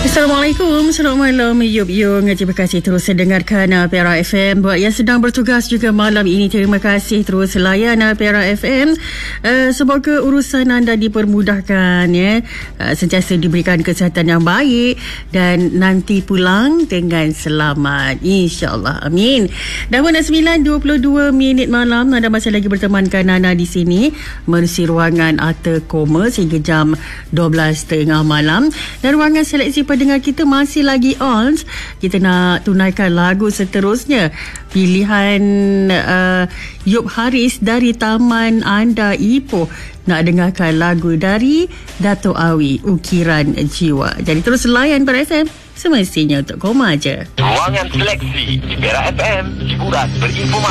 Assalamualaikum, selamat malam Yub. Terima kasih terus dengarkan Perak FM. Buat yang sedang bertugas juga malam ini, terima kasih terus layan Perak FM. Semoga urusan anda dipermudahkan, ya. Sentiasa diberikan kesihatan yang baik dan nanti pulang dengan selamat, insya-Allah. Amin. Dah 9:22 malam, anda masih lagi bertemankan Nana di sini menerusi ruangan Arthur Koma sehingga jam 12.30 malam. Dan ruangan seleksi pendengar kita masih lagi on. Kita nak tunaikan lagu seterusnya. Pilihan Yub Haris dari Taman Anda Ipoh. Nak dengarkan lagu dari Dato' Awi, Ukiran Jiwa. Jadi terus layan Perak FM, semestinya untuk koma je. Ruangan seleksi di Perak FM, hiburan berinformasi.